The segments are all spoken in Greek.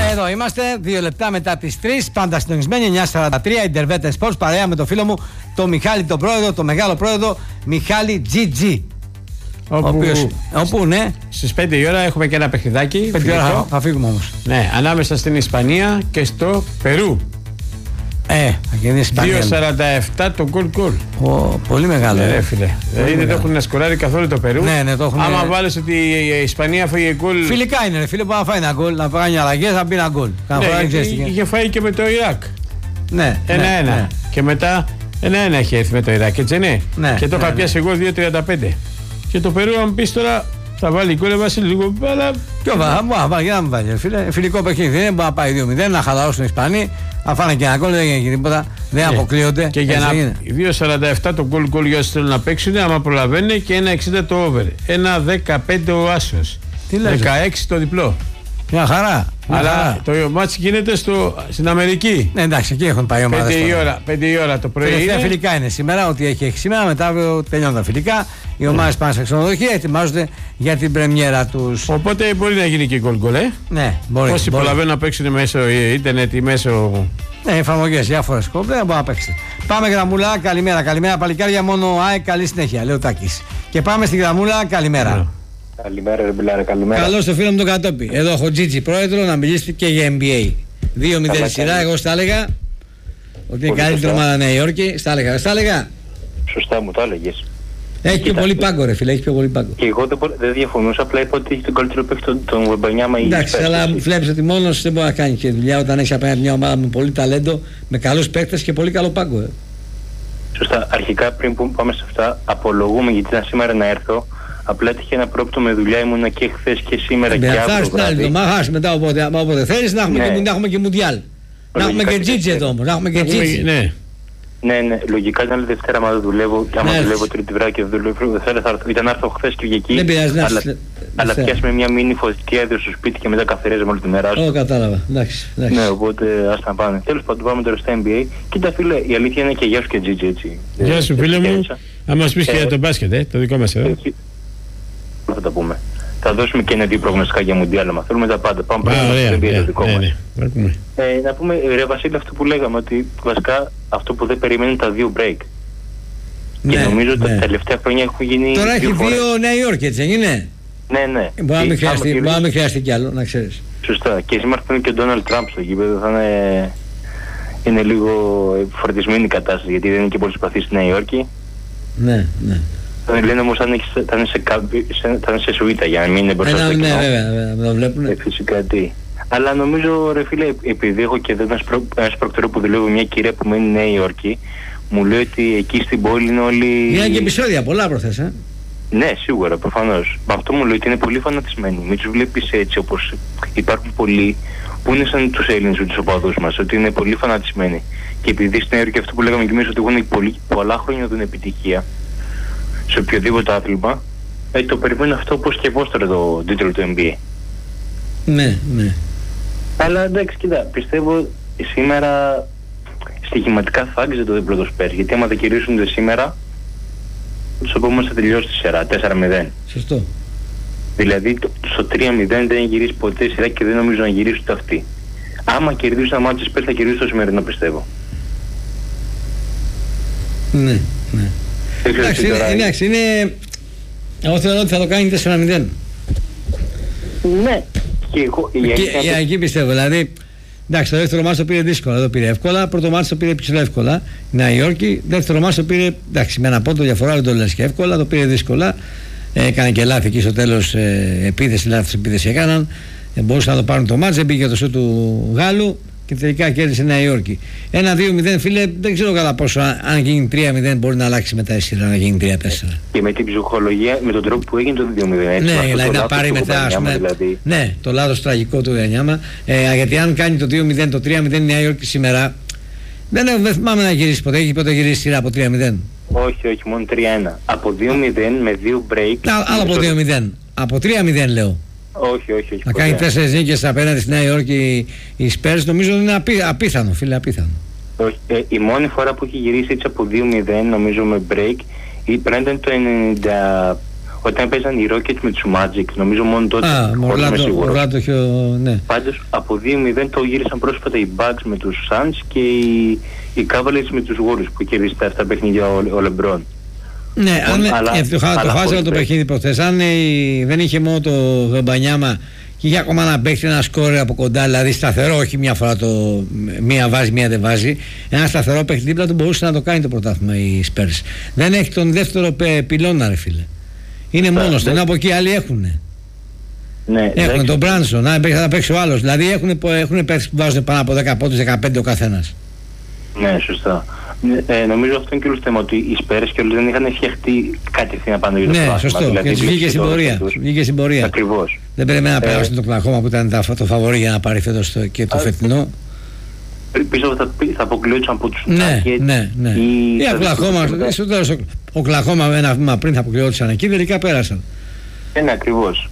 Εδώ είμαστε, 2 λεπτά μετά τις 3, πάντα συντονισμένοι, 9:43, Intervetten Sports, παρέα με το φίλο μου, το Μιχάλη τον πρόεδρο, το μεγάλο πρόεδρο, Μιχάλη GG. Όπου ναι. Στις 5 η ώρα έχουμε και ένα παιχνιδάκι. 5 η ώρα θα φύγουμε όμως. Ναι, ανάμεσα στην Ισπανία και στο Περού. Θα γίνει Ισπανία. 2.47 το γκολ. Πολύ μεγάλο. Ναι, φίλε. Δηλαδή δεν το έχουν να σκοράρει καθόλου το Περού. Ναι, το έχουν. Άμα βάλεις ότι η Ισπανία φάγε γκολ. Φιλικά είναι, φίλε, που να φάει ένα γκολ, να κάνει αλλαγές, να μπει ένα γκολ. Είχε φάει και με το Ιράκ. Ναι. 1-1. Και μετά 1-1 έχει έρθει με το Ιράκ, έτσι ναι. Και το είχα πιάσει εγώ 2.35. Και το Περού, αν πεις τώρα, θα βάλει γκολ, βάσει λίγο. Αλλά. Ποιο βάλει, για να μην βάλει. Φιλικό παιχνίδι δεν μπορεί να πάει 2-0, να χαλαρώσουν οι Ισπανοί. Αν φάνε και ένα γκολ, δεν έγινε τίποτα. Δεν αποκλείονται. Και για να. 2.47 το γκολ για όσοι θέλουν να παίξουν, άμα προλαβαίνει, και 1.60 το over. 1.15 ο άσος. 16 το διπλό. Μια χαρά. Αλλά το μάτς γίνεται στην Αμερική. Ναι, εντάξει, εκεί έχουν πάει ομάδες. 5 η ώρα το πρωί. Τελευταία φιλικά είναι σήμερα, ό,τι έχει σήμερα. Μετά τελειώνουν τα φιλικά. Οι ομάδες πάνε σε ξενοδοχεία, ετοιμάζονται για την πρεμιέρα τους. Οπότε μπορεί να γίνει και γκολ, Ναι, μπορεί. Όσοι προλαβαίνουν να παίξουν μέσω ίντερνετ ή μέσω. Ναι, εφαρμογές, διάφορες κόμπλε, δεν μπορεί να παίξετε. Πάμε γραμμούλα, καλημέρα. Καλημέρα, παλικάρια, μόνο ΑΕΚ, καλή συνέχεια, λέει ο Τάκης. Και πάμε στη γραμμούλα, καλημέρα. Καλημέρα, ρε Μπιλάρε, καλημέρα. Καλώς το φίλο μου τον Κατόπι. Εδώ έχω Τζίτζι πρόεδρο να μιλήσει και για NBA. 2-0 σειρά, εγώ στα έλεγα ότι είναι καλύτερη ομάδα Νέα Υόρκη. Στα έλεγα. Σωστά μου το έλεγες. Έχει πιο πολύ πάγκο, ρε φίλε, έχει πιο πολύ πάγκο. Και εγώ δεν διαφωνούσα, απλά είπα ότι έχει τον καλύτερο παίκτη τον Βεμπανιάμα ή. Εντάξει, αλλά βλέπεις ότι μόνος δεν μπορεί να κάνει και δουλειά όταν έχει απέναντι μια ομάδα με πολύ ταλέντο, με καλούς παίκτες και πολύ καλό πάγκο. Σωστά. Αρχικά πριν που πάμε σε αυτά, απολογούμε γιατί ήταν σήμερα να έρθω. Απλά έτυχε ένα πρόβλημα με δουλειά, ήμουνα και χθες και σήμερα και αύριο. Θα έρθει την άλλη εβδομάδα, μετά όποτε θέλεις, να έχουμε και Μουντιάλ. Να έχουμε και Τζίτζι εδώ όμως, να έχουμε και Τζίτζι. Ναι, λογικά την άλλη Δευτέρα, άμα δεν δουλεύω, και άμα δουλεύω Τρίτη βράδυ και δεν δουλεύω Δευτέρα, θα ήταν να έρθω χθες Κυριακή. Δεν πειράζει, αλλά πιάσαμε μια μίνι φωτιά εδώ στο σπίτι και μετά καθαρίζαμε όλη τη μέρα. Κατάλαβα. Εντάξει. Ναι, οπότε ας τα πάνε. Τέλος πάντων, πάμε τώρα στα NBA. Κοίτα, φίλε, η αλήθεια είναι και γεια σου και Τζίτζι, έτσι. Γεια σου, φίλε μου. Αν μας πεις και για το μπάσκετ, το δικό μας εδώ. Θα τα πούμε. Θα δώσουμε και ένα-δύο προγνωστικά για Μουντιάλ, άμα θέλουμε τα πάντα. Πάμε πρώτα στο NBA το δικό μας. Να πούμε, ρε Βασίλη, αυτό που λέγαμε, ότι βασικά αυτό που δεν περιμένουν τα δύο break. Και νομίζω ότι τα τελευταία χρόνια έχουν γίνει. Τώρα έχει δύο Νέα Υόρκη, έτσι δεν είναι? Ναι. Μπορεί να μην χρειαστεί κι άλλο, να ξέρεις. Σωστά. Και σήμερα θα είναι και ο Ντόναλντ Τραμπ στο γήπεδο, θα είναι λίγο φορτισμένη η κατάσταση, γιατί δεν είναι και πολύ συμπαθή στη Νέα Υόρκη. Ναι. Λένε όμως θα είναι σε σουίτα για να μην είναι μπροστά στο κοινό. Ναι, βέβαια, το βλέπουν. Φυσικά τι. Αλλά νομίζω, ρε φίλε, επειδή έχω και εδώ ένας προκτορό που δουλεύει, μια κυρία που μένει Νέα Υόρκη, μου λέει ότι εκεί στην πόλη είναι όλοι. Είναι και επεισόδια, πολλά προθές, Ναι, σίγουρα, προφανώς. Με αυτό μου λέει ότι είναι πολύ φανατισμένοι. Μην τους βλέπεις έτσι όπως υπάρχουν πολλοί που είναι σαν τους Έλληνες ή τους οπαδούς μας, ότι είναι πολύ φανατισμένοι. Και επειδή στην Νέα Υόρκη αυτό που λέγαμε κι εμείς, ότι έχουν πολλά χρόνια να δουν επιτυχία σε οποιοδήποτε άθλημα, το περιμένω αυτό όπως και εγώ τώρα το τίτλο του NBA. Ναι. Αλλά εντάξει, κοίτα, πιστεύω σήμερα στοιχηματικά θα άξιζε το διπλό το Spurs, γιατί άμα δεν κερδίσουν σήμερα, τους επόμενους θα τελειώσει τη σειρά, 4-0. Σωστό. Δηλαδή στο 3-0 δεν έχει γυρίσει ποτέ η σειρά και δεν νομίζω να γυρίσουν ούτε αυτοί. Άμα κερδίσουν τα μάτια της Spurs θα κερδίσουν το σημερινό, πιστεύω. Ναι. Εντάξει, είναι. Εγώ θεωρώ ότι θα το κάνει 4-0. Ναι. Και εγώ. Εκεί πιστεύω. Δηλαδή, εντάξει, το δεύτερο μάτς το πήρε δύσκολα. Το πήρε εύκολα. Πρώτο μάτς το πήρε ψηλό εύκολα. Η Νέα Υόρκη. Δεύτερο μάτς το πήρε. Εντάξει, με ένα πόντο διαφορά δεν το λες και εύκολα. Το πήρε δύσκολα. Έκανε και λάθη εκεί στο τέλος. Επίθεση έκαναν. Μπορούσαν να το πάρουν το μάτς. Δεν πήγε το σου του Γάλλου. Και τελικά κέρδισε η Νέα Υόρκη. 1-2-0, φίλε, δεν ξέρω κατά πόσο αν γίνει 3-0 μπορεί να αλλάξει μετά η σειρά, να γίνει 3-4. Και με την ψυχολογία, με τον τρόπο που έγινε το 2-0. Ναι, δηλαδή να πάρει μετά, ας πούμε. Δηλαδή. Ναι, το λάθος τραγικό του Βεμπανιάμα. Γιατί αν κάνει το 2-0, το 3-0 η Νέα Υόρκη σήμερα, δεν θυμάμαι να γυρίσει ποτέ. Έχει ποτέ γυρίσει σειρά από 3-0. Όχι, μόνο 3-1. Από 2-0 με 2 break. Άλλο από 2-0. Από 3-0 λέω. Όχι. Να κάνει 4 νίκες απέναντι στη Νέα Υόρκη οι Spurs, νομίζω είναι απίθανο, φίλε, απίθανο. Όχι, η μόνη φορά που έχει γυρίσει έτσι από 2-0, νομίζω με break, πρέπει να ήταν το όταν παίζαν οι Rockets με τους Magic, νομίζω μόνο τότε. Ναι. Πάντως από 2-0 το γύρισαν πρόσφατα οι Bucks με τους Suns και οι Cavaliers με τους Warriors που κέρδισαν αυτά τα παιχνίδια ο LeBron. Ναι, το χάσαμε το παιχνίδι προχθές. Αν δεν είχε μόνο το Βεμπανιάμα και είχε ακόμα να παίξει ένα σκόρ από κοντά, δηλαδή σταθερό, όχι μια φορά μία βάζει, μία δεν βάζει. Ένα σταθερό παίχτη δίπλα του μπορούσε να το κάνει το πρωτάθλημα οι Spurs. Δεν έχει τον δεύτερο πυλώνα, ρε φίλε. Είναι μόνος του, από εκεί άλλοι έχουνε. Ναι, έχουν τον Μπράνσον, θα παίξει ο άλλος. Δηλαδή έχουν παίχτες που βάζουν πάνω από 10 πόντους, 15 ο καθένας. Ναι, σωστά. Νομίζω αυτό είναι και όλο το θέμα, ότι οι Spurs και όλους δεν είχαν φτιαχτεί κατευθείαν πάνω για το πράγμα. Ναι, σωστό. Δηλαδή, και τους βγήκε στην πορεία. Ακριβώς. Δεν πρέπει να περάσουν το Οκλαχώμα που ήταν το φαβορί για να πάρει φέτος και το φετινό. Πίσω θα αποκλειόντουσαν από τους Nuggets. Ναι. Ή Οκλαχώμα, στο τέλος Οκλαχώμα ένα βήμα πριν θα αποκλειόντουσαν εκεί, τελικά πέρασαν. Ναι, ακριβώς.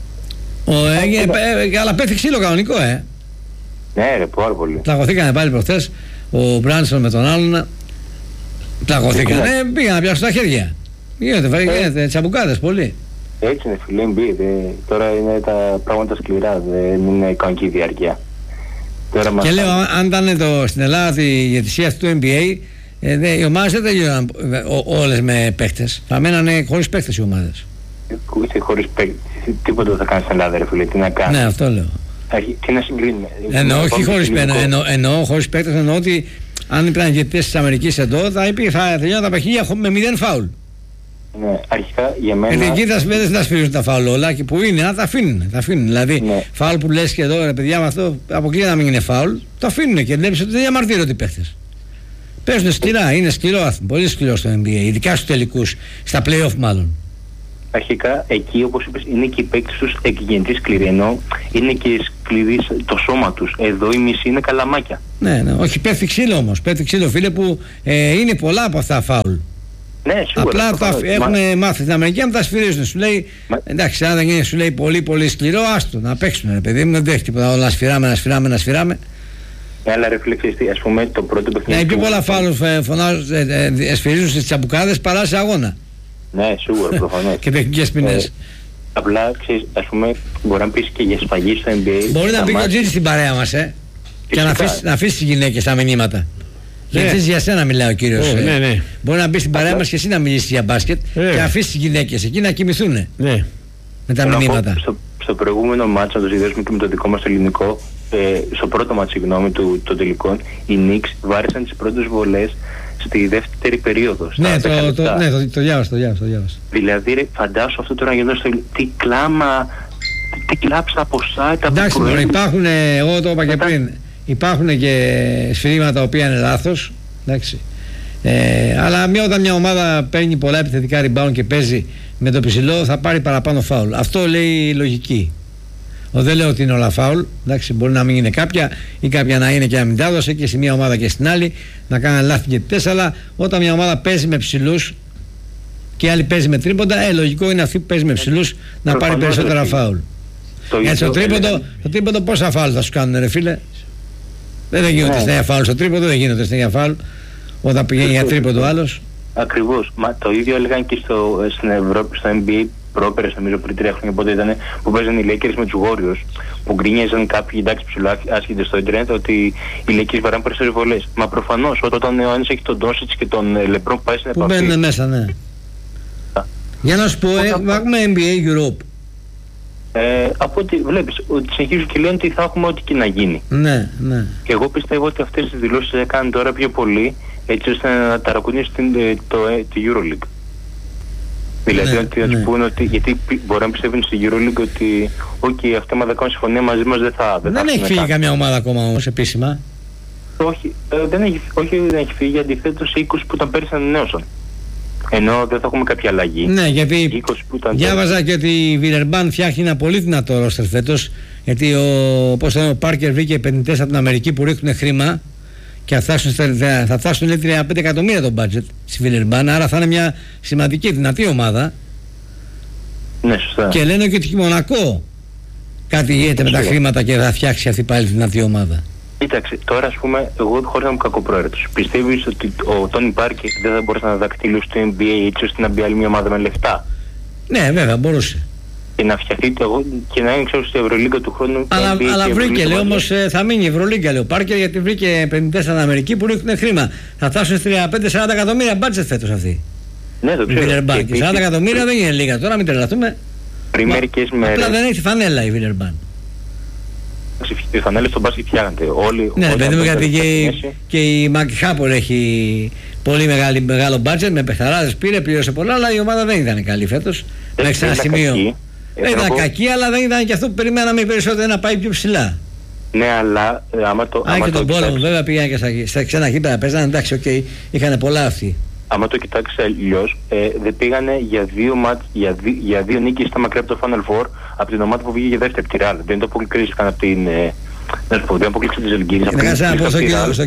Αλλά πέφτει ξύλο κανονικό, Ναι, ρε, πάρα πολύ. Πλαγωθήκανε πάλι προχθές ο Μπράνσον με τον άλλον. Πλαγωθήκανε, πήγαν να πιάσουν τα χέρια. Γίνεται τσαμπουκάδες πολύ. Έτσι είναι, φίλε, τώρα είναι τα πράγματα σκληρά, δεν είναι κανονική διάρκεια. Και λέω, αν ήταν στην Ελλάδα η διαιτησία του NBA, οι ομάδες δεν τελειώναν όλες με παίχτες. Θα μένανε χωρίς παίχτες οι ομάδες. Ούτε χωρίς παίχτες, τίποτα δεν θα κάνεις στην Ελλάδα, ρε φίλε, τι να κάνεις. Ναι, αυτό λέω. Τι να συγκρίνουμε. Εννοώ χωρίς παίχτες, εννοώ ότι αν υπήρχαν διαιτητές της Αμερικής εδώ, θα τελειώναν τα παιχνίδια με 0 φάουλ. Ναι, αρχικά για μένα. Γιατί εκεί δεν τα σφυρίζουν τα φάουλ όλα και που είναι, τα αφήνουν. Δηλαδή, φάουλ που λες και εδώ, ρε παιδιά, με αυτό αποκλείεται να μην είναι φάουλ, το αφήνουν και βλέπεις ότι δεν διαμαρτύρονται οι παίχτες. Παίζουν σκληρά, είναι σκληρό άθλημα, πολύ σκληρό στο NBA, ειδικά στους τελικούς, στα play-off μάλλον. Αρχικά εκεί, όπως είπες, είναι και οι παίκτες τους εκγεννητοί σκληροί, ενώ είναι και σκληροί το σώμα τους. Εδώ η μισή είναι καλαμάκια. Ναι, όχι, πέφτει ξύλο όμως. Πέφτει ξύλο, φίλε, που είναι πολλά από αυτά φάουλ. Ναι, σίγουρα. Απλά έχουν μάθει στην Αμερική να τα σφυρίζουν. Σου λέει, εντάξει, αν δεν είναι, σου λέει πολύ πολύ σκληρό, άστο να παίξουν, ρε παιδί μου, δεν τρέχει τίποτα. Να σφυράμε. Ναι, αλλά ρε φίλε, ας πούμε το πρώτο παιχνίδι. Ναι, πιο πολλά φάουλ σφυρίζουν στις τσαμπουκάδες παρά σε αγώνα. Ναι, σίγουρα, προφανώς. Και τεχνικές ποινές. Απλά, ξέρεις, ας πούμε, μπορεί να πεις και για σφαγή στο NBA. Μπορεί να μπει και ο Τζίτζης στην παρέα μας, και να αφήσει τις γυναίκες τα μηνύματα. Γιατί για σένα μιλάει ο κύριος. Ναι. Μπορεί να μπει στην παρέα μας και εσύ να μιλήσεις για μπάσκετ και να αφήσεις τις γυναίκες εκεί να κοιμηθούν. Ναι. Με τα μηνύματα. Στο προηγούμενο μάτσο, να το συνδέσουμε και με το δικό μας το ελληνικό, στο πρώτο μάτσο, συγγνώμη, των τελικών, οι Knicks βάρεσαν τις πρώτες βολές στη δεύτερη περίοδο. Ναι, το διάβασα. Δηλαδή, ρε, φαντάσου αυτό τώρα γινόταν στο τι κλάμα, τι κλάψα ποσά. Εντάξει, υπάρχουν, εγώ το είπα και πριν, υπάρχουν και σφυρίγματα τα οποία είναι λάθος. Εντάξει. Αλλά όταν μια ομάδα παίρνει πολλά επιθετικά rebound και παίζει με το ψηλό, θα πάρει παραπάνω φάουλ. Αυτό λέει η λογική. Δεν λέω ότι είναι όλα φάουλ. Εντάξει, μπορεί να μην είναι κάποια ή κάποια να είναι και να μην τα έδωσε και σε μια ομάδα και στην άλλη να κάνουν λάθη διαιτητές. Αλλά όταν μια ομάδα παίζει με ψηλούς και άλλη παίζει με τρίποντα, λογικό είναι αυτή που παίζει με ψηλούς να πάρει περισσότερα φάουλ. Έτσι, το τρίποντο πόσα φάουλ θα σου κάνουν, ρε φίλε? Δεν γίνονται στην φάουλ στο τρίποντο, δεν γίνονται στην φάουλ όταν πηγαίνει για τρίποντο άλλος. Ακριβώς. Μα το ίδιο έλεγαν και στην Ευρώπη, στο NBA πρόπερες, νομίζω πριν 3 χρόνια, πότε ήταν που παίζαν οι Lakers με τους Warriors, που γκρίνιαζαν κάποιοι, εντάξει, ψηλά άσχετες στο Ιντερνετ, ότι οι Lakers βαράνε περισσότερες βολές. Μα προφανώς όταν ο Άννης έχει τον Doncic και τον LeBron που πάει στην επαφή. Που μπαίνουν μέσα, ναι. Για να σου πω, έχουμε NBA Europe. Από ό,τι βλέπεις, ότι συνεχίζουν και λένε ότι θα έχουμε ό,τι και να γίνει. Ναι. Και εγώ πιστεύω ότι αυτές τις δηλώσεις θα κάνουν τώρα πιο πολύ, έτσι ώστε να ταρακουνήσει το EuroLeague. Δηλαδή ότι θα τους πούνε ότι, γιατί μπορεί να πιστεύουν στη EuroLeague ότι όχι, αυτή μα δεν κάνουν συμφωνία μαζί μας δεν έχει φύγει καμιά ομάδα ακόμα όμως επίσημα. Όχι, δεν έχει φύγει, αντιθέτως 20 που ήταν πέρυσι ανανέωσαν. Ενώ δεν θα έχουμε κάποια αλλαγή. Ναι, γιατί διάβαζα και ότι η Βιλερμπάν φτιάχνει ένα πολύ δυνατό ρόστερ φέτος, γιατί ο Πάρκερ βρήκε επενδυτές από την Αμερική που ρίχνουν χρήμα και θα φτάσουν 35 εκατομμύρια το budget στη Βιλερμπάν, άρα θα είναι μια σημαντική, δυνατή ομάδα. Ναι, σωστά. Και λένε και ότι η Μονακό κάτι γίνεται με τα χρήματα και θα φτιάξει αυτή πάλι δυνατή ομάδα. Κοίταξε, τώρα ας πούμε, εγώ χωρίς να είμαι κακοπροαίρετος, πιστεύεις ότι ο Τόνι Πάρκερ δεν θα μπορούσε να δακτύλει στο NBA έτσι ώστε να μπει άλλη μια ομάδα με λεφτά? Ναι, βέβαια, μπορούσε. Και να φτιαχτεί και να είναι ξέρω στην Ευρωλίγκα του χρόνου. Αλλά βρήκε, λέει όμως θα μείνει η Ευρωλίγκα, λέει ο Πάρκερ, γιατί βρήκε 54 στην Αμερική που ρίχνουν χρήμα. Θα φτάσουν 35-40 εκατομμύρια μπάτζετ φέτος αυτή. Ναι, το ξέρω. Και 40 εκατομμύρια δεν είναι λίγα τώρα, μην τρελαθούμε. Πριν μερικές μέρες. Απλά δεν έχει φανέλα η Βίλερμπαν. Οι φανέλες στον μπάσκετ φτιάχνεται. Ναι, παιδί μου, γιατί και η Μακ Χάπορ έχει πολύ μεγάλο μπάτζετ, με παιχταράδες πήρε, πλήρωσε πολλά, αλλά η ομάδα δεν ήταν καλή φέτος. Μέχρι ένα σημείο. Δεν ήταν κακή, αλλά δεν ήταν και αυτό που περιμέναμε οι περισσότεροι να πάει πιο ψηλά. Ναι, αλλά άμα το. Και τον πόλεμο, βέβαια πήγαν και στα ξένα γήπεδα, παίζανε, εντάξει, οκ, είχαν πολλά αυτοί. Άμα το κοιτάξει αλλιώς, δεν πήγανε για δύο νίκες στα μακριά από το Final Four από την ομάδα που βγήκε για δεύτερη, τη Real. Δεν το αποκλείστηκαν από την. Δεν αποκλείστηκαν τη Ζελγκύρης. Να πω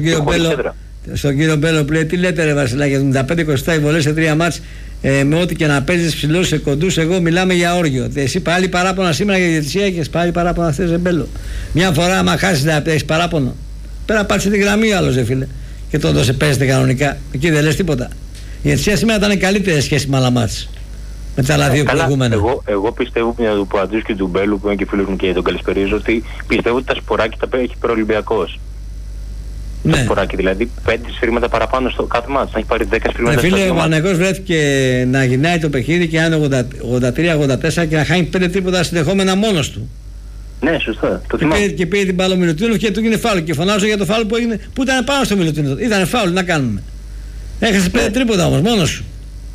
στον κύριο Μπέλο που λέει: τι λέτε, ρε Βασιλάκη, 75-27 οι βολές σε 3 μάτς. Με ό,τι και να παίζεις ψηλούς σε κοντούς, εγώ μιλάμε για όργιο. Εσύ πάλι παράπονα σήμερα για διαιτησία και πάλι παράπονα θες, Μπέλο. Μια φορά, άμα χάσεις, να έχεις παράπονο. Πέρα πάτησε τη γραμμή ο άλλος, δε φίλε. Και τότε σε παίζετε κανονικά. Εκεί δεν λες τίποτα. Η διαιτησία σήμερα ήταν καλύτερη σχέση με άλλα μάτς. Με τα άλλα δύο προηγούμενα. Εγώ πιστεύω που Αντζούς και του Μπέλου, που είναι και φίλος μου και τον καλησπερίζω, ότι πιστεύω ότι τα σποράκια τα έχει προολυμπιακός. Ναι. Το σποράκι, δηλαδή 5 σφύρματα παραπάνω στο κάθε μάτς, να έχει πάρει 10 σφύρματα. Φίλε, ο Παναγιώτης βρέθηκε να γυρνάει το παιχνίδι και να είναι 83-84 και να χάνει 5 τρίποτα συνεχόμενα μόνος του. Ναι, σωστά. Και πήρε την μπάλα ο Μιλουτίνοφ και του έγινε φάουλ. Και φωνάζω για το φάουλ που έγινε, που ήταν πάνω στο Μιλουτίνοφ. Ήταν φάουλ, να κάνουμε. Έχασε 5 τρίποτα όμως, μόνος σου.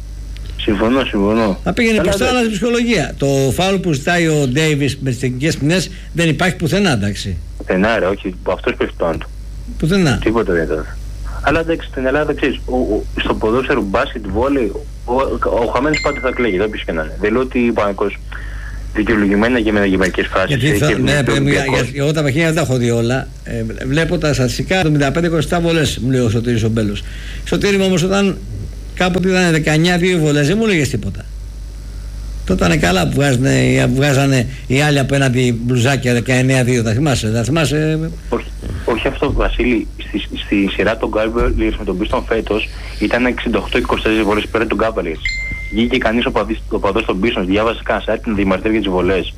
Συμφωνώ. Θα πήγαινε προς το άλλα ψυχολογία. Το φάουλ που ζητάει ο Ντέιβις με τις τεχνικές ποινές δεν υπάρχει πουθενά, εντάξει. Πουθενά, ρε, όχι. Αυτός πέφτει πάνω του. Πουθενά. Τίποτα δεν ήταν. Αλλά εντάξει, στην Ελλάδα ξέρεις, στο ποδόσφαιρο, μπάσκετ, βόλεϊ, ο χαμένος πάντα θα κλαίγει, δεν πεις και να είναι. Δεν λέω ότι ο Παναγικός δικαιολογημένα για μερικές φάσεις. Εγώ τα παιχνίδια δεν τα έχω δει όλα. Βλέπω τα στατιστικά 75-27 βολές, μου λέει ο Σωτήρης ο Μπέλος. Σωτήρη μου όμως, όταν κάποτε ήταν 19-2 βολές, δεν μου λέγες τίποτα. Τότε ήταν καλά που βγάζανε οι άλλοι απέναντι μπλουζάκια 19-2, τα θυμάσαι. Όχι αυτό, Βασίλη, στη σειρά των Cavaliers με τον Pistons φέτος ήταν 68-24 βολές πέρα των Cavaliers. Βγήκε κανείς ο παδός των Pistons, διάβασε κανένα site να διαμαρτύρει για τις βολές.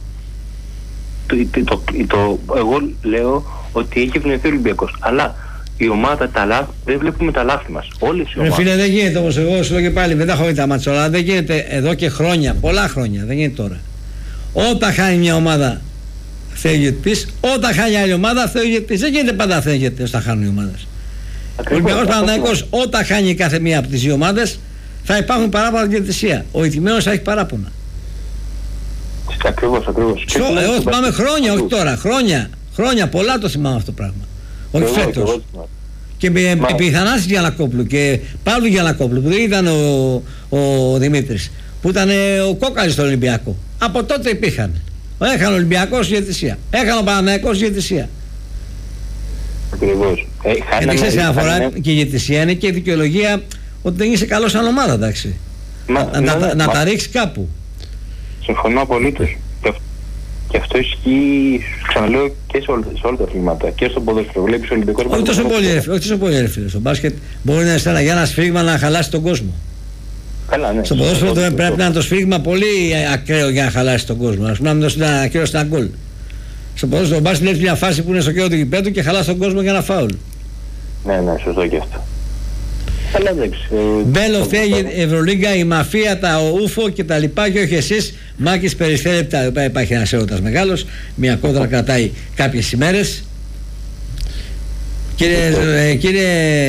Εγώ λέω ότι έχει ευνοηθεί ο Ολυμπιακός, αλλά η ομάδα τα λάθη, δεν βλέπουμε τα λάθη μας. Όλες οι ομάδες. Φίλε, δεν γίνεται όμως, εγώ σου λέω και πάλι, δεν τα έχω δει τα μάτσα, αλλά δεν γίνεται εδώ και χρόνια, πολλά χρόνια, δεν γίνεται τώρα. Όταν χάνει μια ομάδα θέλει διαιτητής, όταν χάνει άλλη ομάδα θέλει διαιτητής. Δεν γίνεται πάντα θέλει διαιτητής όταν χάνουν οι ομάδες. Ο Ολυμπιακός Παναθηναϊκός, όταν χάνει κάθε μία από τις δύο ομάδες, θα υπάρχουν παράπονα στη διαιτησία. Ο ηττημένος θα έχει παράπονα. Ακριβώς. Εγώ θυμάμαι χρόνια, όχι τώρα, χρόνια, πολλά το θυμάμαι αυτό το πράγμα. Όχι φέτος. Και με πιθανάσει Γιαννακόπουλου και Παύλου Γιαννακόπουλου, που δεν ήταν ο Δημήτρης, που ήταν ο Κόκαλης στο Ολυμπιακό. Από τότε υπήρχαν. Έχανε ο Ολυμπιακός διαιτησία. Έχανε ο Παναθηναϊκός διαιτησία. Ακριβώς. Γιατί ξέρεις, ένα φορά και η διαιτησία είναι και η δικαιολογία ότι δεν είσαι καλός σαν ομάδα, εντάξει. Να τα ρίξει κάπου. Συμφωνώ απολύτως. Και αυτό ισχύει, ξαναλέω, και σε όλα τα αθλήματα. Και στο ποδόσφαιρο. Βλέπεις ο Ολυμπιακός. Όχι τόσο πολύ, ρε φίλε. Στο μπάσκετ μπορεί να είναι για ένα σφίγμα να χαλάσει τον κόσμο. Καλά, ναι. Στο ποδόσφαιρο πρέπει να είναι το σφίγμα πολύ ακραίο για να χαλάσει τον κόσμο. Ας πούμε, να μην δώσει ένα ακραίο στα γκολ. Στο ποδόσφαιρο, μπάσκετ βλέπει μια φάση που είναι στο κέντρο του γηπέδου και χαλάσει τον κόσμο για ένα φάουλ. Ναι, σωστό και αυτό. Αλλά εντάξει. Μπέλο, φέγει Ευρωλίγκα, η μαφία, τα ούφο και τα λοιπά, και όχι εσείς. Μάκης Περιστέρεπτα, υπάρχει ένας έρωτας μεγάλος, μια κόντρα κρατάει κάποιες ημέρες. Κύριε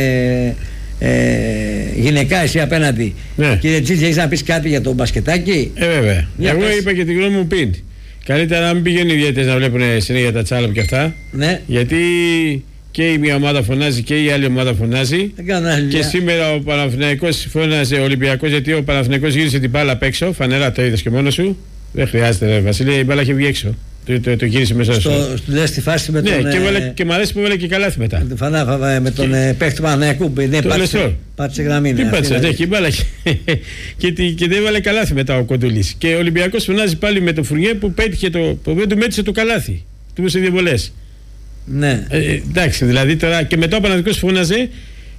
γυναικά, εσύ απέναντι, ναι. Κύριε Τζίτζη, έχεις να πεις κάτι για το μπασκετάκι? Βέβαια. Εγώ είπα και την γνώμη μου πριν. Καλύτερα να μην πηγαίνουν οι διαιτητές να βλέπουν συνέχεια τα τσάλαπ και αυτά. Ναι. Γιατί και η μία ομάδα φωνάζει και η άλλη ομάδα φωνάζει. Και σήμερα ο Παναθηναϊκός φώναζε Ολυμπιακός, γιατί ο Παναθηναϊκός γύρισε την μπάλα απ' έξω. Φανερά το είδες και μόνος σου. Δεν χρειάζεται, ρε Βασίλη, η μπάλα είχε βγει έξω. Το γύρισε μέσα στο. Λες τη φάση με τον. Ναι, και μου αρέσει που έβαλε και καλάθι μετά. Με τον παίχτη του Παναθηναϊκού. Δεν πάτησε γραμμή. Τι πάτησε, ναι, και η μπάλα. Και δεν έβαλε καλάθι μετά ο Κοντουλής. Και ο Ολυμπιακός φωνάζει πάλι με το Φουρνιέ που πέτυχε που δεν του μέτρησε το καλάθι. Του έδωσε δύο βολές. Ναι. Εντάξει, δηλαδή τώρα και μετά ο Παναθηναϊκός φώναζε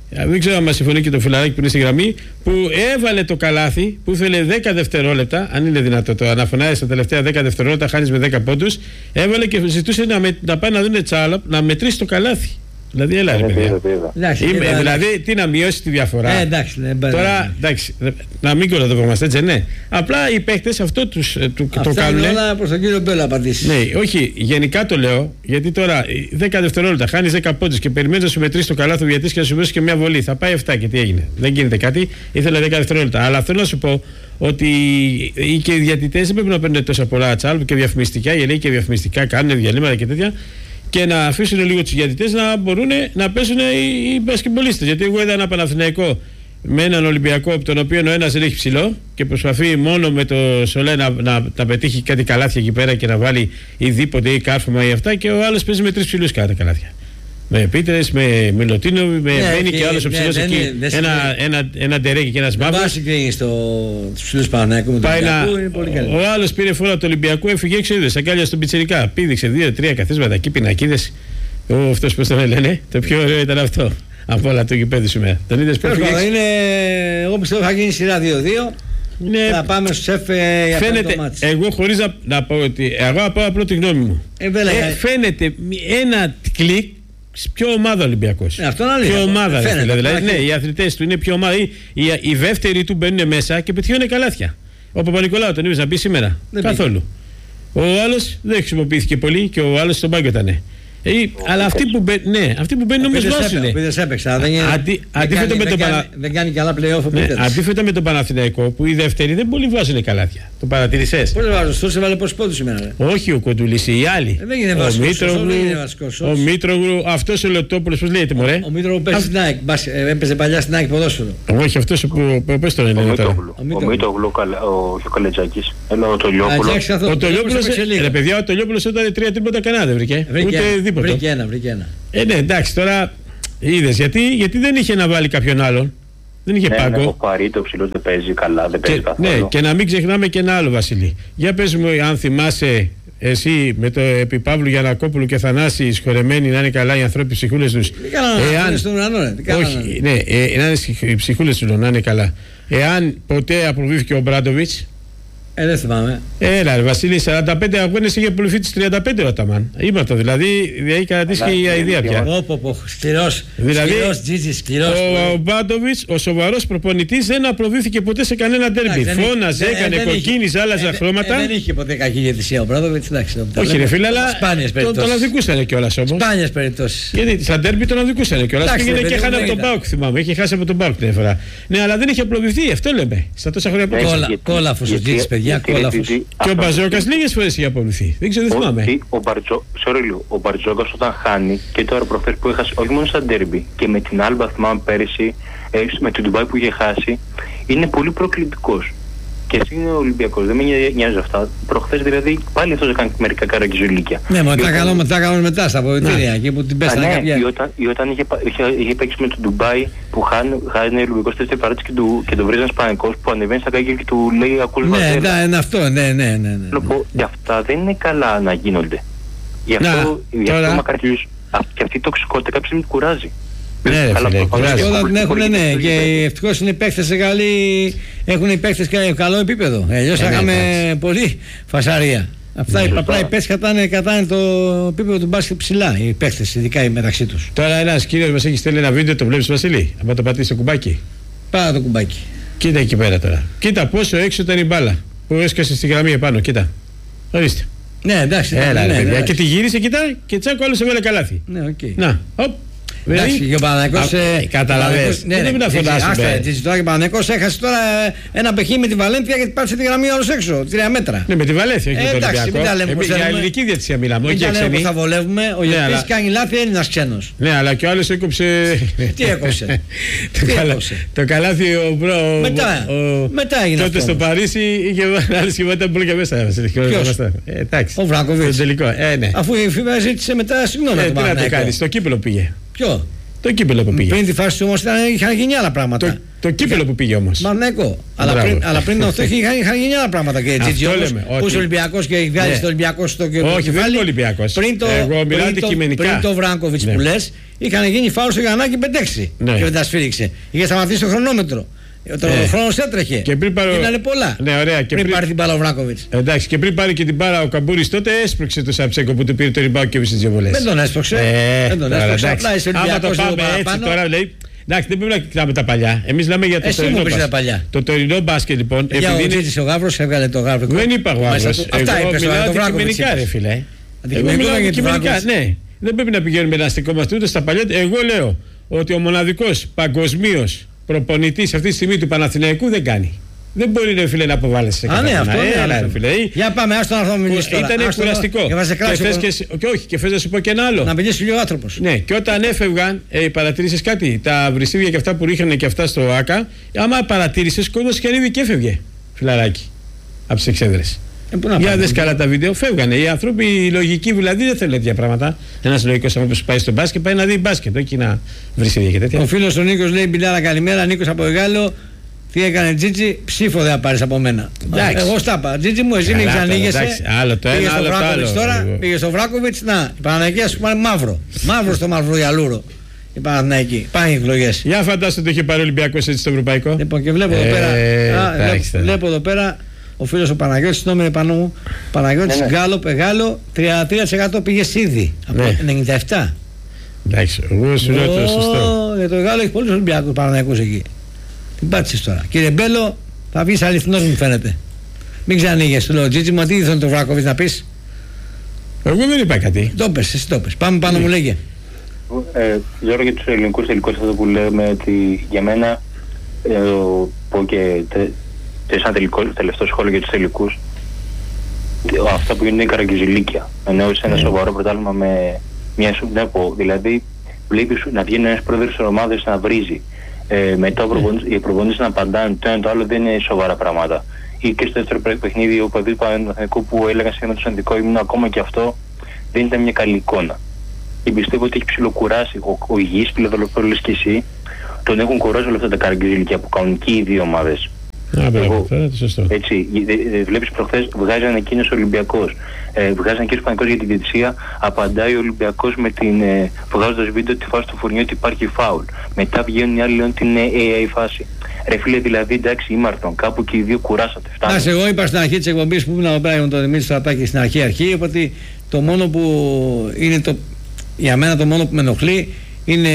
Δεν ξέρω αν μας συμφωνεί και το φιλαράκι που είναι στη γραμμή, που έβαλε το καλάθι που ήθελε 10 δευτερόλεπτα, αν είναι δυνατό το να φωνάζει στα τελευταία 10 δευτερόλεπτα, χάνεις με 10 πόντους. Έβαλε και ζητούσε να πάει να δουν τσάλα, να μετρήσει το καλάθι. Δηλαδή, έλα ρε παιδιά. Δηλαδή, τι να μειώσει τη διαφορά. Τώρα, εντάξει, να μην κοροδευόμαστε, έτσι, ναι. Απλά οι παίκτες αυτό το κάνουν. Αυτά όλα προς τον κύριο Μπέλα απαντήσει. Ναι, όχι, γενικά το λέω, γιατί τώρα 10 δευτερόλεπτα χάνεις 10 πόντους και περιμένεις να σου μετρήσει το καλάθι του διαιτητή και να σου δώσει και μια βολή. Θα πάει 7 και τι έγινε. Δεν γίνεται κάτι, ήθελε 10 δευτερόλεπτα. Αλλά θέλω να σου πω ότι και οι διαιτητές δεν πρέπει να παίρνουν τόσα πολλά τσάλ και διαφημιστικά, γιατί και διαφημιστικά κάνουν διαλύματα και τέτοια. Και να αφήσουν λίγο τους διαιτητές να μπορούν να παίζουν οι μπασκετμπολίστες. Γιατί εγώ είδα ένα Παναθηναϊκό με έναν Ολυμπιακό, από τον οποίο ο ένας ρίχνει ψηλό και προσπαθεί μόνο με το Σολέ να πετύχει κάτι καλάθια εκεί πέρα και να βάλει οτιδήποτε ή κάρφωμα ή αυτά, και ο άλλος παίζει με 3 ψηλούς κάτω καλάθια. Με Πίτερες, με Μιλωτίνο, με Μένι και άλλος ο ψηλός εκεί. Ένα ντερέκι και ένας μαύρος. Δεν συγκρίνει στους ψηλούς Παναθηναϊκού με τον Ολυμπιακό, είναι πολύ καλύτερο. Ο άλλος πήρε φορά του Ολυμπιακού, έφυγε έξω, είδε αγκάλια στον πιτσιρικά. Πήδηξε 2-3 καθίσματα εκεί, πινακίδες. Αυτός πώς τον λένε, το πιο ωραίο ήταν αυτό. Από όλα το γηπέδι σήμερα. Τον είδες που έφυγε. Εγώ πιστεύω θα γίνει σειρά 2-2. Θα πάμε στο σεφ για φαίνεται, το μάτς. Εγώ χωρίς να πω ότι. Εγώ από απλό τη γνώμη μου. Φαίνεται ένα κλικ πιο ομάδα Ολυμπιακός. Αυτό είναι αλήθεια. Πιο ομάδα. Δηλαδή, ναι, οι αθλητές του είναι πιο ομάδα. Οι δεύτεροι του μπαίνουν μέσα και πετυχαίνουν καλάθια. Ο Παπα-Νικολάου τον είδες να πει σήμερα. Καθόλου. Ο άλλος δεν χρησιμοποιήθηκε πολύ και ο άλλος στον πάγκο ήταν. Αλλά αυτοί που μπαίνουν όμως βάζουν. Δεν κάνει καλά play-off. Αντίθετα με τον Παναθηναϊκό που οι δεύτεροι δεν πολύ βάζουν καλάθια. Το παρατηρήσες. Πώς βάζουν, στους έβαλε πόσους πόντους σήμερα. Όχι ο Κοντούλης, οι άλλοι. Ο Μήτρογλου, αυτός ο Λεωτόπουλος, πώς λέγεται μωρέ. Ο Μήτρογλου έπαιζε παλιά στην ΑΕΚ ποδόσφαιρο. Όχι, αυτός που πες τον είναι τώρα. Ο Μήτρογλου, ο Καλετζάκης. Ο Τολιόπουλος. Ο Τολιόπουλος όταν 3 τρίποτα κανένα δεν βρήκε. Βρήκε ένα. Ναι, εντάξει, τώρα είδες γιατί δεν είχε να βάλει κάποιον άλλον. Δεν είχε πάγκο. Ο Παρίτο ψηλός δεν παίζει καλά, δεν παίζει καθόλου. Ναι, και να μην ξεχνάμε και ένα άλλο, Βασίλη. Για πες μου, αν θυμάσαι εσύ με το επί Παύλου Γιαννακόπουλου και Θανάση σχορεμένοι να είναι καλά οι ανθρώποι, οι ψυχούλες τους. Στον ουρανό, όχι, ναι, να είναι οι ψυχούλες τους να είναι καλά. Εάν ποτέ αποβήθηκε ο Μπράντοβιτς. Δεν θυμάμαι. Έλα, ρε Βασίλη, 45 αγώνες είχε απολυθεί τις 35 ο Αταμάν. Είμαστε δηλαδή, έχει κατατήσει και η αηδία πια. Σκληρός, Τζίτζης, σκληρός. Ο Μπράντοβιτς, ο σοβαρός προπονητής, δεν αποδίθηκε ποτέ σε κανένα ντέρμπι. Φώναζε, έκανε, κοκκίνησε, άλλαζε χρώματα. Δεν είχε ποτέ κακή διαιτησία ο Μπράντοβιτς. Όχι, ρε φίλε, αλλά τον αδικούσαν κιόλας όμως. Σπάνιες περιπτώσεις. Γιατί στα ντέρμπι τον αδικούσαν κιόλας. Πήγαινε και χάνε από τον Πάουκ, θυμάμαι. Είχε χάσει από τον Πάουκ την φορά. Ναι, αλλά δεν είχε απλωθεί, αυτό λέμε. Στα τόσα χρόνια που κόλαφος ο Τζίτζης, παιδιά. Και ο Μπαρτζόκας λίγες φορές είχε απολυθεί. Δεν ξέρω, δεν θυμάμαι. Ο Μπαρτζόκας όταν χάνει, και τώρα προχθές που έχασε, όχι μόνο στα ντέρμπι, και με την Άλμπα θυμάμαι πέρυσι, με την Ντουμπάι που είχε χάσει, είναι πολύ προκλητικός. Και εσύ είναι ο Ολυμπιακός, δεν με νοιάζει αυτά. Προχθές δηλαδή πάλι αυτός έκανε μερικά καραγκιζουλίκια. Ναι, μα τα κάνουμε μετά στα αποδυτήρια εκεί που την πέσανε κάποια. Ή όταν είχε παίξει με τον Ντουμπάι που χάνει ο Ολυμπιακός 4 παράτηση και το βρίζει ένας Παναθηναϊκός που ανεβαίνει στα κάγκελ και του λέει ακούς βαζέλα. Ναι, είναι αυτό, ναι. Και αυτά δεν είναι καλά να γίνονται. Γι' αυτό μακαριούς. Και αυτή η τοξικότητα κάποια στιγμή κουράζει. Ναι, ναι, και ευτυχώς είναι οι παίκτες καλοί, έχουν οι παίκτες καλό επίπεδο. Αλλιώς θα είχαμε πολύ φασαρία. Αυτά απλά οι παίκτες κατάνε το επίπεδο του μπάσκετ ψηλά, οι παίκτες, ειδικά οι μεταξύ τους. Τώρα ένας κύριος μας έχει στέλνει ένα βίντεο, το βλέπεις Βασίλη, άμα το πατήσεις το κουμπάκι. Πάρα το κουμπάκι. Κοίτα εκεί πέρα τώρα. Κοίτα πόσο έξω ήταν η μπάλα που έσκασε στη γραμμή επάνω, κοίτα. Ορίστε. Ναι, εντάξει. Έλα, και τη γύρισε, κοιτά, και τσάκο άλλο έβαλε καλάθι. Ναι, οκ. Να, οπ. Εντάξει, και ο Παναθηναϊκός. Καταλαβαίνεις. Δεν πρέπει να φωνάσουμε. Τη ζητώ και ο Παναθηναϊκός έχασε τώρα ένα παιχνίδι με τη Βαλένθια γιατί πάτησε τη γραμμή όλος έξω. 3 μέτρα. Ναι, με τη Βαλένθια, όχι με τον Ολυμπιακό. Για ελληνική διαιτησία μιλάμε, όχι για ξένη. Θα βολεύουμε. Ο Γιάννης κάνει λάθη, Έλληνας ξένος. Ναι, αλλά και ο άλλος έκοψε. Τι έκοψε. Το καλάθι μετά έγινε. Τότε στο Παρίσι είχε άλλη σχημάτια που έλεγε μέσα. Ο Βράκοβιτς. Αφού η FIFA ζήτησε μετά συγγνώμη. Τι να το κάνει, στο κύπελο πήγε. Ποιο? Το κύπελο που πήγε. Πριν τη φάση όμως είχαν γίνει άλλα πράγματα. Το κύπελο που πήγε όμως. Μαρνέκο. Αλλά πριν αυτό είχαν γίνει άλλα πράγματα. Και Τζίτζι όμως, που είσαι Ολυμπιακός και βγάζει το Ολυμπιακό στο κεφάλι. Όχι, δεν είναι Ολυμπιακός. Πριν το Βράγκοβιτς που λες, είχαν γίνει φάουλ στο Γιαννάκη 5-6. Και δεν τα σφύριξε. Είχε σταματήσει το χρονόμετρο. Το χρόνος έτρεχε. Και πριν γίνανε πολλά. Ναι, ωραία. Και πριν πάρει την μπάλα ο Βράκοβιτς. Εντάξει, και πριν πάρει και την μπάλα ο Καμπούρης, τότε έσπρωξε το Σαψέκο που του πήρε το ριμπάο και έβησε τις δύο βολές. Δεν τον έσπρωξε. Απλά είσαι Ολυμπιακός. Άμα το πάμε έτσι τώρα λέει. Εντάξει, δεν πρέπει να κοιτάμε τα παλιά. Εμείς λέμε για το τωρινό μπάσκετ. Το τωρινό μπάσκετ λοιπόν. Για ο Τζίτζης ο Γαύρος έβγαλε το Γαύρο. Δεν είπα Γαύρος. Αυτά είπες τώρα. Το αντικειμενικά, ρε φίλε. Αντικειμενικά, ναι. Δεν πρέπει να πηγαίνουμε να αστικόμαστε ούτε στα παλιά. Εγώ λέω ότι ο μοναδικός παγκοσμίως προπονητής αυτή τη στιγμή του Παναθηναϊκού δεν κάνει. Δεν μπορεί ρε φίλε να αποβάλλεσαι σε κάτι. Αυτό είναι. Φίλε. Για πάμε, άστο να έρθω να μιλήσει τώρα. Ήταν κουραστικό. Και θες να σου πω και ένα άλλο. Να μιλήσει λίγο άνθρωπος. Ναι, και όταν έφευγαν, παρατήρησες κάτι, τα βριστήρια και αυτά που ρίχνανε και αυτά στο ΆΚΑ, άμα παρατήρησες, κόσμος και ανέβη και έφευγε. Φιλαράκι. Από τις εξέδρες. Για δες καλά τα βίντεο, φεύγανε. Οι άνθρωποι, οι λογικοί δηλαδή δεν θέλουν τέτοια πράγματα. Ένας λογικός άνθρωπος που πάει στο μπάσκετ πάει να δει μπάσκετ, όχι να βριστήρια και τέτοια. Ο φίλος ο Νίκος λέει: Μπιλάρα, καλημέρα. Νίκος από Εγάλο. Τι έκανε Τζίτζι, ψήφο δεν θα πάρεις από μένα. Εγώ στα είπα. Τζίτζι μου, εσύ μην ξανήγεσαι. Άλλο το ένα, άλλο το άλλο. Τώρα πήγε στο Βράκοβιτς, να, η Παναθηναϊκή ας πούμε μαύρο. Μαύρο στο μαυρογιαλούρο. Η Παναθηναϊκή. Πάνε οι εκλογές. Για φαντάσου ότι είχε πάρει ο Ολυμπιακός έτσι στο ευρωπαϊκό. Λοιπόν και βλέπω εδώ πέρα. Βλέπω εδώ πέρα ο φίλος ο Παναγιώτης, το νόμιζε πάνω μου. Παναγιώτης Γκάλο, Πεγάλο, 33% πήγε ήδη. Από 97. Εντάξει, εγώ σου λέω το σωστό. Για το Γάλλο έχει πολλούς Ολυμπιακούς Παναθηναϊκούς εκεί. Την πάτησες τώρα. Κύριε Μπέλο, θα βγεις αληθινός μου φαίνεται. Μην ξανοίγες, του λέω Τζίτζι, μα τι ήθελε το Βράκοβιτς να πεις. Εγώ δεν είπα κάτι. Το πες, εσύ το πες. Πάμε πάνω μου λέγε. Γιώργο, για τους ελληνικούς τελικούς αυτό που λέμε ότι για μένα πω και σαν τελευταίο σχόλιο για τους τελικούς, αυτά που γίνονται είναι καραγκιουζιλίκια. Ενώ σε ένα σοβαρό πρωτάθλημα με μια σουπνέπο, δηλαδή βλέπεις να βγαίνει ένας πρόεδρος της ομάδας να βρίζει. Μετά οι προπονητές να απαντάνε, το ένα το άλλο δεν είναι σοβαρά πράγματα. Ή και στο δεύτερο παιχνίδι ο παδί του Παναθηναϊκού που έλεγαν σχεδόν το σαντικό ύμνο, ακόμα και αυτό δεν ήταν μια καλή εικόνα. Και πιστεύω ότι έχει ψιλοκουράσει ο υγιής πληροφορίες και εσύ, τον έχουν κουράσει όλα αυτά τα καραγκιουζιλίκια που κάνουν και οι δύο ομάδες. Έτσι, βλέπεις προχθές βγάζει ανακοίνωση ο Ολυμπιακός, βγάζει ανακοίνωση Πανικός για την διαιτησία, απαντάει ο Ολυμπιακός με την βγάζοντας βίντεο τη φάση του Φουρνιού ότι υπάρχει φάουλ. Μετά βγαίνουν οι άλλοι λένε ότι είναι AI φάση. Ρε φίλε, δηλαδή εντάξει ήμαρτον, κάπου και οι δύο κουράσατε. Φτάνει. Εγώ είπα στην αρχή της εκπομπής που ήμουν εδώ πέρα με τον Δημήτρη Στρατάκη στην αρχή, ότι το μόνο που είναι για μένα το μόνο που με ενοχλεί είναι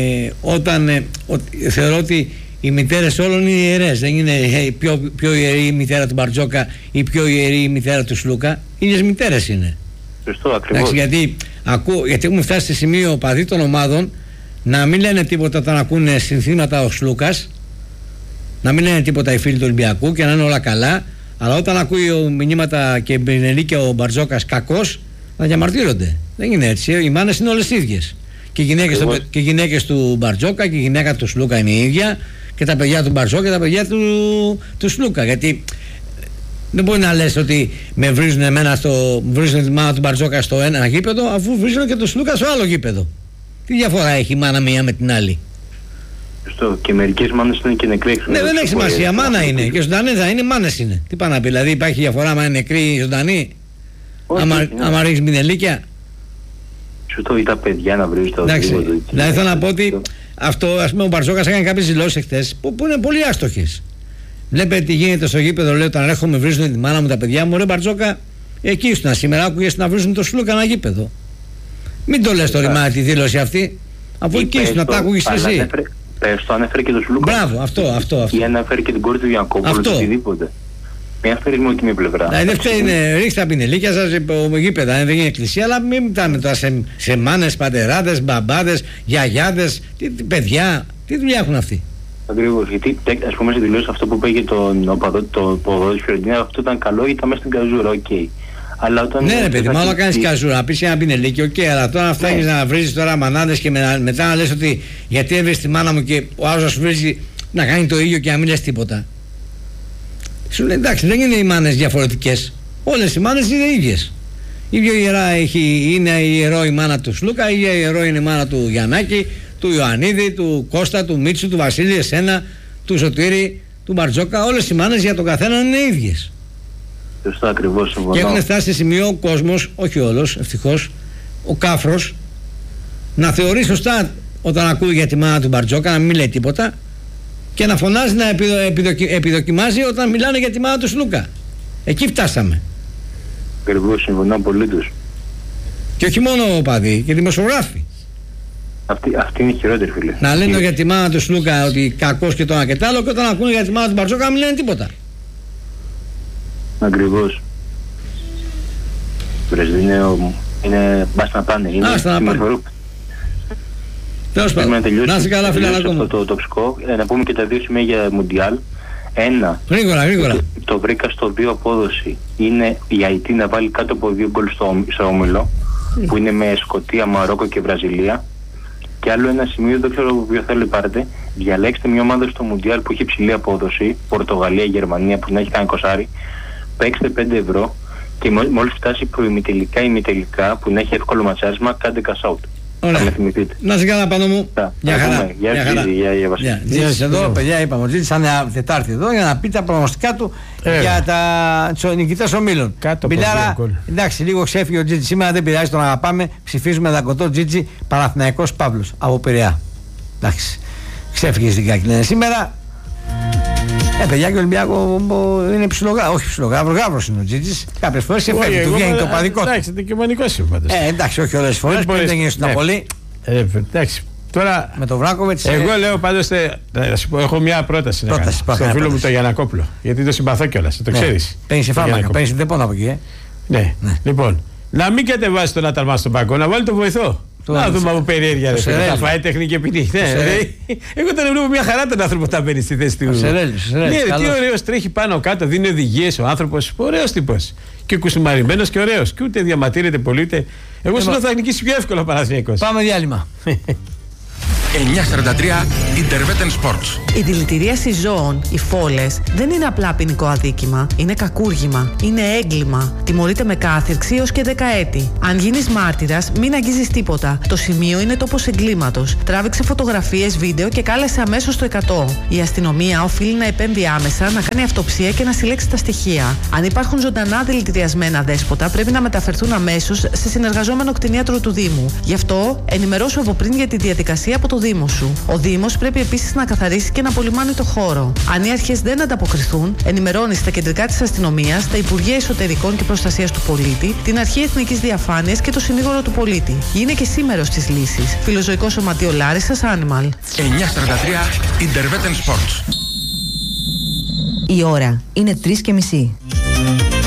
όταν θεωρώ ότι οι μητέρες όλων είναι ιερές. Δεν είναι πιο ιερή η μητέρα του Μπαρτζόκα ή πιο ιερή η μητέρα του Σλούκα. Ίδιες μητέρες είναι. Σωστό, ακριβώς. Γιατί έχουμε φτάσει σε σημείο παδί των ομάδων να μην λένε τίποτα όταν ακούνε συνθήματα ο Σλούκας, να μην λένε τίποτα οι φίλοι του Ολυμπιακού και να είναι όλα καλά, αλλά όταν ακούει μηνύματα και μπενελεί και ο Μπαρτζόκας κακός, να διαμαρτύρονται. Δεν είναι έτσι. Οι μάνες είναι όλες ίδιες. Και οι γυναίκες του Μπαρτζόκα και η γυναίκα του Σλούκα είναι η ίδια, και τα παιδιά του Μπαρτζόκα και τα παιδιά του Σλούκα. Γιατί δεν μπορεί να λες ότι με βρίζουν βρίζουν τη μάνα του Μπαρτζόκα στο ένα γήπεδο, αφού βρίζουν και του Σλούκα στο άλλο γήπεδο. Τι διαφορά έχει η μάνα μία με την άλλη. Σωστό. Και μερικές μάνες είναι και νεκρές. Ναι, δεν έχει σημασία. Μάνα είναι. Και ζωντανή θα είναι, μάνες είναι. Τι πάει να πει, δηλαδή υπάρχει διαφορά άμα είναι νεκρή ή ζωντανή. Άμα ρίχνει μηνελίκια. Σωστό, ή τα παιδιά να βρίζουν το οτιδήποτε. Δηλαδή θέλω να πω ότι αυτό, ας πούμε, ο Μπαρτζόκας έκανε κάποιες δηλώσεις χθες που είναι πολύ άστοχες. Βλέπετε τι γίνεται στο γήπεδο, λέει, όταν έρχομαι βρίζουν τη μάνα μου, τα παιδιά μου. Ρε Μπαρτζόκα, εκεί ήσουν σήμερα, άκουγες να βρίζουν το Σλούκα ένα γήπεδο. Μην το λες το ρημά τη δήλωση αυτή, αφού εκεί ήσουν, τα άκουγες εσύ. Πες το, ανέφερε και το Σλούκα. Μπράβο, αυτό. Ή ανέφερε και την κόρη του Γιανκόπουλου, οτιδήποτε. Μην αφαιρείς μόνο τη μία πλευρά. Δεν φταίει, ρίξτε τα πινελίκια σας, γήπεδα, δεν είναι εκκλησία, αλλά μην φτάνετε τώρα σε μάνες, πατεράδες, μπαμπάδες, γιαγιάδες, παιδιά, τι δουλειά έχουν αυτοί. Ακριβώς, γιατί ας πούμε στη δηλώση αυτό που πήγε το ποδό της Φιωρεντίνα, αυτό ήταν καλό, ήταν μέσα στην καζούρα, οκ. Αλλά όταν ναι, ρε παιδί, μάλλον κάνεις καζούρα, να πεις ένα πινελίκι, οκ, αλλά τώρα φτάνεις να βρίζεις τώρα μανάδες και μετά να λες ότι γιατί έβρεις τη μάνα μου και ο άλλος να σου βρίζει να κάνει το ίδιο και να μην λες τίποτα. Σου λέει εντάξει, δεν είναι οι μάνες διαφορετικές. Όλες οι μάνες είναι ίδιες. Ίδιο ιερά είναι ιερό η μάνα του Σλούκα, η ιερό είναι η μάνα του Γιαννάκη, του Ιωαννίδη, του Κώστα, του Μίτσου, του Βασίλη, εσένα, του Σωτήρη, του Μπαρτζόκα. Όλες οι μάνες για τον καθέναν είναι ίδιες. Σωστά, ακριβώς συμφωνώ. Και έχουν φτάσει σε σημείο ο κόσμος, όχι όλος, ευτυχώς, ο κάφρος, να θεωρεί σωστά όταν ακούει για τη μάνα του Μπαρτζόκα, να μην λέει τίποτα και να φωνάζει, να επιδοκιμάζει όταν μιλάνε για τη μάνα του Σλούκα. Εκεί φτάσαμε. Ακριβώς, συμφωνώ απολύτως. Και όχι μόνο ο παδί, και δημοσιογράφοι. Αυτή είναι η χειρότερη, φίλε. Να λένε για τη μάνα του Σλούκα ότι κακός και το ένα και το άλλο, και όταν ακούνε για τη μάνα του Μπαρτζόκα να μην λένε τίποτα. Ακριβώς. Είναι μπας να πάνε. Άστα να πάνε. Τέλος πάντων. Να είσαι καλά, φίλε Ανακόμου. Το τοξικό, να πούμε και τα δύο σημεία για Μουντιάλ. Ένα. Γρήγορα. Το βρήκα στο 2 απόδοση. Είναι η Αϊτή να βάλει κάτω από 2 γκολ στο όμιλο, που είναι με Σκωτία, Μαρόκο και Βραζιλία. Και άλλο ένα σημείο, δεν ξέρω ποιο θέλω πάρετε. Διαλέξτε μια ομάδα στο Μουντιάλ που έχει υψηλή απόδοση, Πορτογαλία, Γερμανία, που να έχει κάνει κοσάρι. Παίξτε 5 ευρώ και μόλις φτάσει προημιτελικά ή ημιτελικά, που να έχει εύκολο ματσάρισμα, κάντε cash out. Θα με θυμηθείτε. Να σε καλά, πάνω μου. Γεια χαρά. Γεια σας εδώ, παιδιά, είπαμε ότι ήταν Τετάρτη εδώ για να πει τα προγνωστικά του για τα νικητές ομίλων. Μπιλάρα, εντάξει, λίγο ξέφυγε ο Τζίτζι σήμερα, δεν πειράζει, τον αγαπάμε. Ψηφίζουμε δακοτό Τζίτζι, Παναθηναϊκός Παύλος από Πειραιά. Εντάξει, ξέφυγε στην Κακλίνη σήμερα. Παιδιά, και ο Ολυμπιακό είναι ψιλογράφος, όχι ψιλογράφος, γάβρος είναι ο Τζίτζης. Κάποιες φορές του βγαίνει το παδικό του. Εντάξει, δικαιωματικός είναι πάντως. Εντάξει, όχι όλες τις φορές, δεν γίνει στην Απολή. Εντάξει, τώρα με τον Βράκοβιτς. Εγώ λέω πάντως, να σου πω, έχω μια πρόταση να κάνω στον φίλο μου τον Γιαννακόπουλο. Γιατί το συμπαθώ κιόλας, το ξέρεις. Παίρνει σε φάρμακα, παίρνει δεν πόνο από εκεί. Ναι, λοιπόν, να μην κατεβάσει τον Αταλμά στον πάγκο, να βάλει τον βοηθό. Να δούμε από περιέργεια. Θα φάει τεχνική επιτυχία. Εγώ τον βλέπω μια χαρά τον άνθρωπο όταν μπαίνει στη θέση του. Ναι, τι ωραίος, τρέχει πάνω κάτω, δίνει οδηγίες ο άνθρωπος. Ωραίος τύπος. Και κουστούμαριμένος και ωραίος. Και ούτε διαματήρεται πολύ, ούτε. Εγώ σου λέω θα νικήσει πιο εύκολα ο Παναθηναϊκός. Πάμε διάλειμμα. 9:43 Interveten Sports. Η δηλητηρίαση ζώων, οι φόλες, δεν είναι απλά ποινικό αδίκημα. Είναι κακούργημα. Είναι έγκλημα. Τιμωρείται με κάθυρξη έως και 10 έτη. Αν γίνεις μάρτυρας, μην αγγίζεις τίποτα. Το σημείο είναι τόπος εγκλήματος. Τράβηξε φωτογραφίες, βίντεο και κάλεσε αμέσως το 100. Η αστυνομία οφείλει να επέμβει άμεσα, να κάνει αυτοψία και να συλλέξει τα στοιχεία. Αν υπάρχουν ζωντανά δηλητηριασμένα δέσποτα, πρέπει να μεταφερθούν αμέσως σε συνεργαζόμενο κτηνίατρο του Δήμου. Γι' αυτό, ενημερώσου από πριν για τη διαδικασία από το Δήμο σου. Ο Δήμος πρέπει επίσης να καθαρίσει και να απολυμάνει το χώρο. Αν οι αρχές δεν ανταποκριθούν, ενημερώνει στα κεντρικά της αστυνομίας, τα Υπουργεία Εσωτερικών και Προστασίας του Πολίτη, την Αρχή Εθνικής Διαφάνειας και το Συνήγορο του Πολίτη. Γίνε και σήμερος της λύσης. Φιλοζωικό Σωματείο Λάρισσας, Animal. 9:43 Interveten Sports. Η ώρα είναι 3:30.